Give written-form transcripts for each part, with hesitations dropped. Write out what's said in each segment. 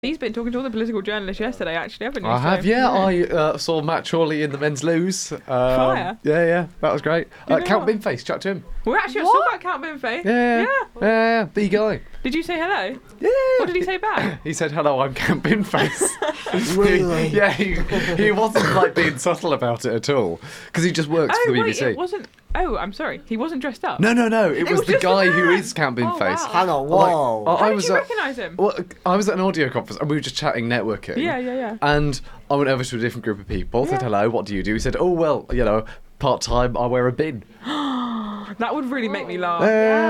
He's been talking to all the political journalists yesterday, actually, haven't you? I have, yeah. I saw Matt Chorley in the men's lose. Fire. Yeah, that was great. You Count know Binface, chat to him. We're actually still got Count Binface. Yeah, the guy. Did you say hello? Yeah. What did he say back? He said, "Hello, I'm Count Binface." Really? He wasn't like being subtle about it at all because he just works for the BBC. It wasn't. Oh, I'm sorry. He wasn't dressed up. No. It was the just guy the who man. is Count Binface. wow. Hang on, whoa. Like, How I did was you at- recognise him? Well, I was at an audio conference and we were just chatting networking. Yeah. And I went over to a different group of people, said, hello, what do you do? He said, oh, well, part-time, I wear a bin. That would really make me laugh.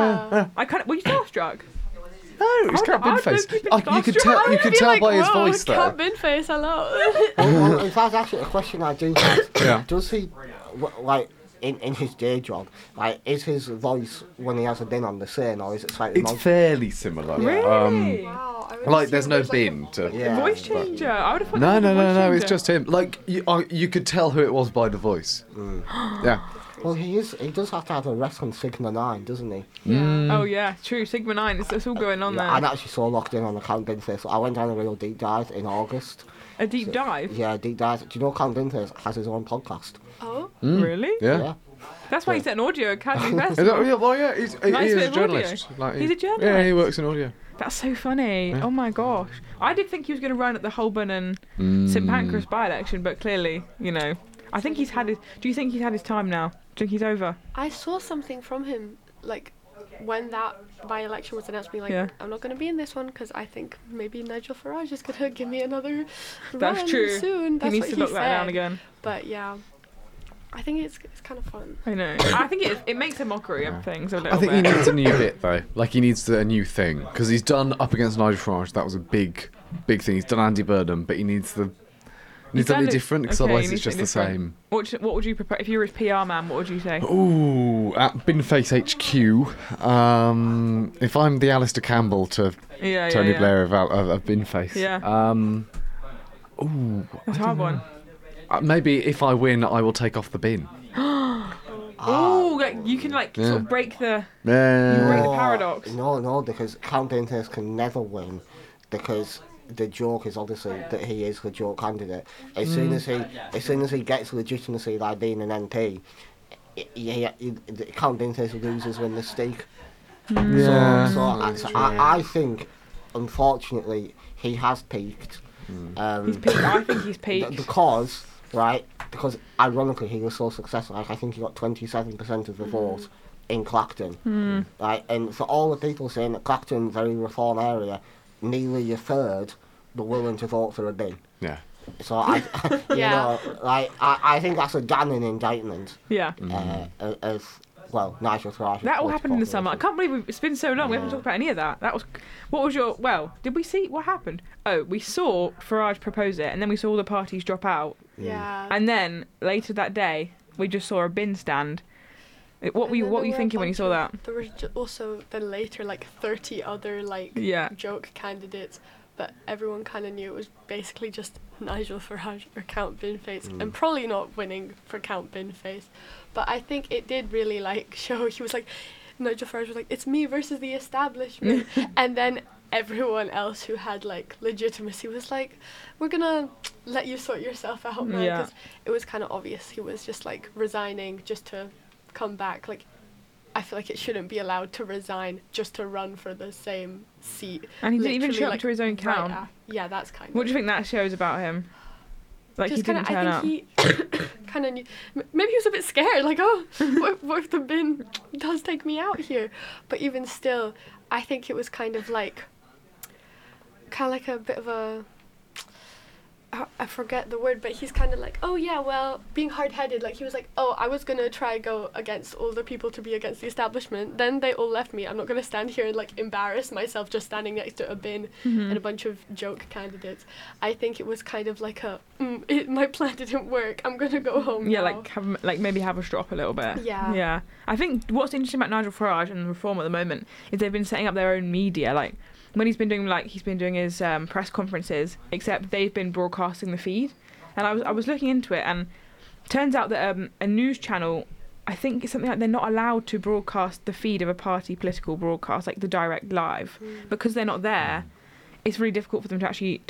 I kind of. Were you starstruck? No, it was Count I'd Binface. keep it You could starstruck. tell, you could tell by his voice there. Count Binface, hello. Well, if that's actually a question I do have, Yeah. does he, like, in his day job, like, is his voice when he has a bin on the same, or is it slightly It's more... fairly similar. Really? Wow, I Like, there's no bin to... Yeah. Voice changer. I would have thought. No, that was a voice it's changer. just him. Like, you could tell who it was by the voice. Yeah. Well, he does have to have a rest on Sigma 9, doesn't he? Oh yeah, true. Sigma 9. It's all going on there. I'm actually so locked in on the Count Binface. I went down a real deep dive in August. A deep dive. Yeah, deep dive. Do you know Count Binface has his own podcast? Oh, Really? Yeah. That's why he's at an audio academy Is that, festival. yeah, well, yeah, he is bit a of audio. journalist. Like, He's a journalist. Yeah, he works in audio. That's so funny. Oh my gosh. I did think he was going to run at the Holborn and St Pancras by-election, but clearly, I think he's had his... Do you think he's had his time now? Do you think he's over? I saw something from him, like, when that by-election was announced, being like, Yeah. I'm not going to be in this one because I think maybe Nigel Farage is going to give me another That's run true. soon. That's he needs what to lock he that down said. again. But yeah, I think it's kind of fun. I know. I think it makes a mockery of things a little I think he bit. needs a new bit, though. Like, he needs a new thing. Because he's done Up Against Nigel Farage. That was a big thing. He's done Andy Burnham, but he needs He's something done it- different, because okay, otherwise he it's needs just the something different. same. What would you prepare if you were his PR man? What would you say? Ooh, at Binface HQ. If I'm the Alistair Campbell to Tony Blair of Binface. Yeah. That's a hard one. Maybe if I win, I will take off the bin. Oh, like you can sort of break the Yeah. break the paradox. No, because Count Binface can never win, because the joke is obviously that he is the joke candidate. As soon as he gets legitimacy by being an MP, Count Binface loses when the stake. Yeah. So I think, unfortunately, he has peaked. He's peaked. I think he's peaked. Because ironically he was so successful. Like, I think he got 27% of the vote in Clacton. Right, and for all the people saying that Clacton's a very reform area, nearly a third were willing to vote for a bin. Yeah. So I think that's a damning indictment. Yeah. Of Nigel Farage. That all happened in the summer. I can't believe it's been so long. We haven't talked about any of that. What was your... Well, did we see what happened? Oh, we saw Farage propose it, and then we saw all the parties drop out. Yeah. And then, later that day, we just saw a bin stand. What were you thinking when you saw that? There were also then later 30 other joke candidates, but everyone kind of knew it was basically just Nigel Farage or Count Binface, and probably not winning for Count Binface. But I think it did really show. He was Nigel Farage was it's me versus the establishment, and then everyone else who had legitimacy was we're gonna let you sort yourself out, man. Yeah. 'Cause it was kind of obvious he was just resigning just to come back. I feel like it shouldn't be allowed to resign just to run for the same seat. And he didn't even show Literally, up to his own count. Yeah, that's kind of. What do you think that shows about him? He didn't turn up. I think he kind of knew. Maybe he was a bit scared. What if the bin does take me out here? But even still, I think it was kind of a bit of a. I forget the word, but he's kind of oh yeah, well, being hard-headed. He was oh, I was gonna try go against all the people to be against the establishment. Then they all left me. I'm not gonna stand here and embarrass myself just standing next to a bin and a bunch of joke candidates. I think it was kind of my plan didn't work. I'm gonna go home. Yeah, now. maybe have a strop a little bit. Yeah. Yeah. I think what's interesting about Nigel Farage and Reform at the moment is they've been setting up their own media. When he's been doing his press conferences, except they've been broadcasting the feed. And I was looking into it, and turns out that a news channel, I think it's something they're not allowed to broadcast the feed of a party political broadcast, the direct live, because they're not there. it's really difficult for them to actually